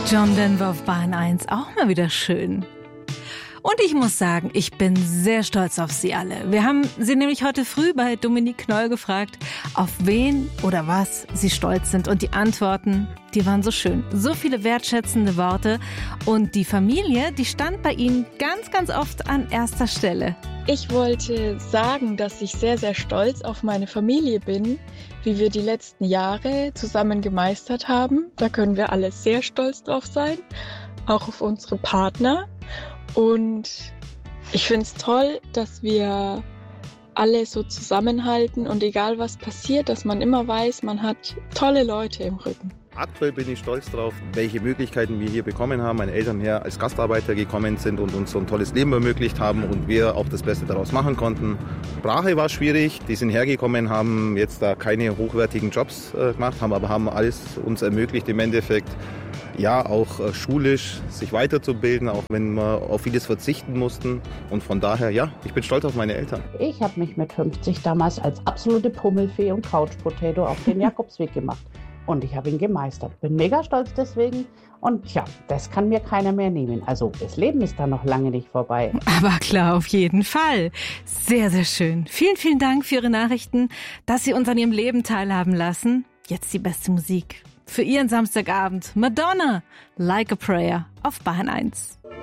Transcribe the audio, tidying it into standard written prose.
John Denver auf Bahn 1, auch mal wieder schön. Und ich muss sagen, ich bin sehr stolz auf Sie alle. Wir haben Sie nämlich heute früh bei Dominique Knoll gefragt, auf wen oder was Sie stolz sind. Und die Antworten, die waren so schön. So viele wertschätzende Worte. Und die Familie, die stand bei Ihnen ganz, ganz oft an erster Stelle. Ich wollte sagen, dass ich sehr, sehr stolz auf meine Familie bin, wie wir die letzten Jahre zusammen gemeistert haben. Da können wir alle sehr stolz drauf sein, auch auf unsere Partner. Und ich finde es toll, dass wir alle so zusammenhalten und egal was passiert, dass man immer weiß, man hat tolle Leute im Rücken. Aktuell bin ich stolz darauf, welche Möglichkeiten wir hier bekommen haben. Meine Eltern hier als Gastarbeiter gekommen sind und uns so ein tolles Leben ermöglicht haben und wir auch das Beste daraus machen konnten. Sprache war schwierig, die sind hergekommen, haben jetzt da keine hochwertigen Jobs gemacht, aber haben alles uns ermöglicht im Endeffekt. Ja, auch schulisch sich weiterzubilden, auch wenn wir auf vieles verzichten mussten. Und von daher, ja, ich bin stolz auf meine Eltern. Ich habe mich mit 50 damals als absolute Pummelfee und Couch-Potato auf den Jakobsweg gemacht. Und ich habe ihn gemeistert. Bin mega stolz deswegen. Und ja, das kann mir keiner mehr nehmen. Also das Leben ist da noch lange nicht vorbei. Aber klar, auf jeden Fall. Sehr, sehr schön. Vielen, vielen Dank für Ihre Nachrichten, dass Sie uns an Ihrem Leben teilhaben lassen. Jetzt die beste Musik für Ihren Samstagabend. Madonna, Like a Prayer auf Bahn 1.